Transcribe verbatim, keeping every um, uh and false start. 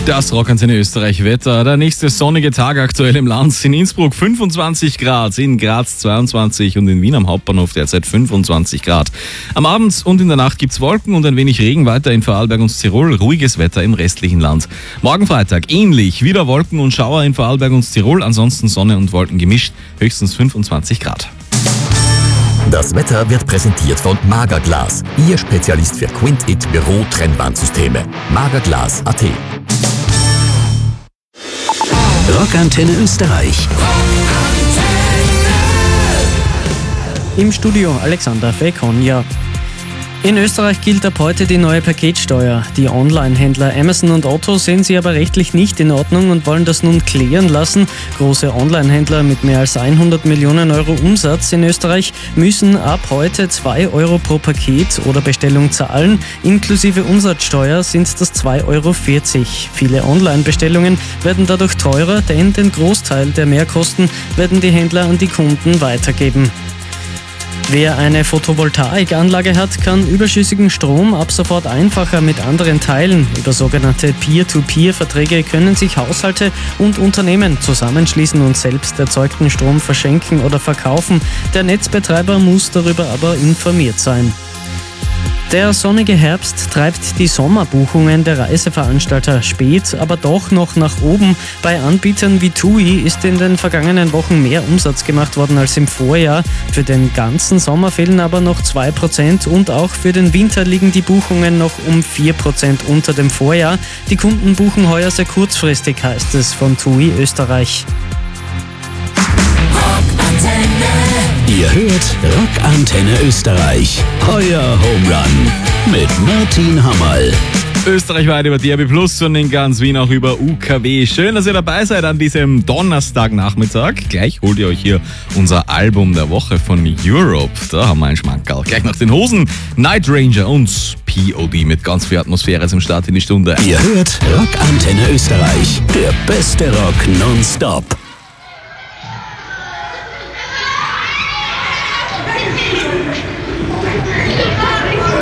Das Rockantenne Österreich Wetter. Der nächste sonnige Tag aktuell im Land. In Innsbruck fünfundzwanzig Grad, in Graz zweiundzwanzig und in Wien am Hauptbahnhof derzeit fünfundzwanzig Grad. Am Abend und in der Nacht gibt's Wolken und ein wenig Regen weiter in Vorarlberg und Tirol. Ruhiges Wetter im restlichen Land. Morgen Freitag ähnlich. Wieder Wolken und Schauer in Vorarlberg und Tirol. Ansonsten Sonne und Wolken gemischt. Höchstens fünfundzwanzig Grad. Das Wetter wird präsentiert von Magerglas, Ihr Spezialist für Quint-It Büro-Trennwandsysteme. Magerglas punkt at. Rockantenne Österreich. Im Studio Alexander Fekonja. In Österreich gilt ab heute die neue Paketsteuer. Die Online-Händler Amazon und Otto sehen sie aber rechtlich nicht in Ordnung und wollen das nun klären lassen. Große Online-Händler mit mehr als hundert Millionen Euro Umsatz in Österreich müssen ab heute zwei Euro pro Paket oder Bestellung zahlen. Inklusive Umsatzsteuer sind das zwei Euro vierzig. Viele Online-Bestellungen werden dadurch teurer, denn den Großteil der Mehrkosten werden die Händler an die Kunden weitergeben. Wer eine Photovoltaikanlage hat, kann überschüssigen Strom ab sofort einfacher mit anderen teilen. Über sogenannte Peer-to-Peer-Verträge können sich Haushalte und Unternehmen zusammenschließen und selbst erzeugten Strom verschenken oder verkaufen. Der Netzbetreiber muss darüber aber informiert sein. Der sonnige Herbst treibt die Sommerbuchungen der Reiseveranstalter spät, aber doch noch nach oben. Bei Anbietern wie TUI ist in den vergangenen Wochen mehr Umsatz gemacht worden als im Vorjahr. Für den ganzen Sommer fehlen aber noch zwei Prozent und auch für den Winter liegen die Buchungen noch um vier Prozent unter dem Vorjahr. Die Kunden buchen heuer sehr kurzfristig, heißt es von TUI Österreich. Ihr hört Rockantenne Österreich. Euer Home Run mit Martin Hammerl. Österreichweit über D A B Plus und in ganz Wien auch über U K W. Schön, dass ihr dabei seid an diesem Donnerstagnachmittag. Gleich holt ihr euch hier unser Album der Woche von Europe. Da haben wir einen Schmankerl. Gleich nach den Hosen Night Ranger und P O D mit ganz viel Atmosphäre zum Start in die Stunde. Ihr hört Rockantenne Österreich. Der beste Rock nonstop.